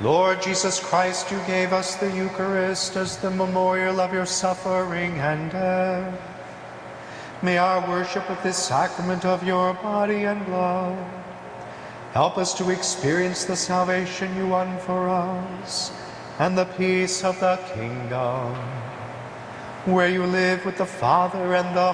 Lord Jesus Christ, you gave us the Eucharist as the memorial of your suffering and death. May our worship of this sacrament of your body and blood help us to experience the salvation you won for us and the peace of the kingdom, where you live with the Father and the